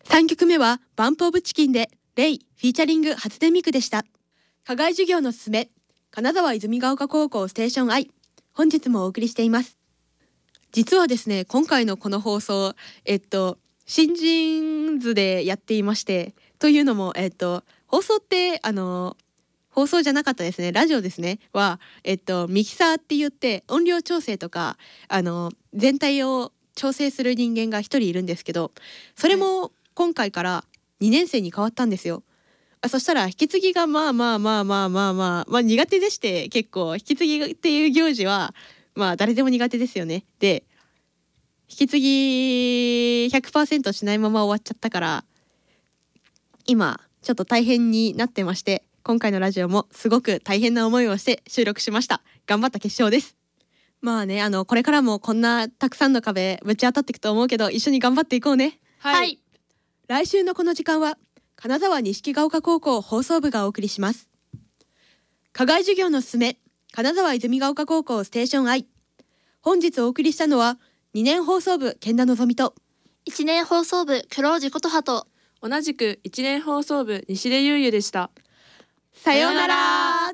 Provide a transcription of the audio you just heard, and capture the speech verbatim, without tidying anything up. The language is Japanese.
さんきょくめはバンプオブチキンでレイフィーチャリング初音ミクでした。課外授業のすすめ、金沢泉ヶ丘高校ステーション I、 本日もお送りしています。実はですね、今回のこの放送、えっと新人図でやっていまして、というのも、えっと放送ってあの放送じゃなかったですね、ラジオですねは、えっとミキサーって言って音量調整とかあの全体を調整する人間が一人いるんですけど、それも今回からにねん生に変わったんですよ。あ、そしたら引き継ぎがまあまあまあまあまあまあ、まあ、苦手でして、結構引き継ぎっていう行事はまあ誰でも苦手ですよね。で引き継ぎ ひゃくパーセント しないまま終わっちゃったから、今ちょっと大変になってまして、今回のラジオもすごく大変な思いをして収録しました。頑張った決勝です。まあね、あのこれからもこんなたくさんの壁ぶち当たっていくと思うけど、一緒に頑張っていこうね。 はい、 来週のこの時間は金沢錦ヶ丘高校放送部がお送りします。課外授業のすすめ、金沢泉ヶ丘高校ステーション I。 本日お送りしたのはにねん放送部健田のぞみといちねん放送部黒路琴葉と同じくいちねん放送部西出優也でした。 さようなら。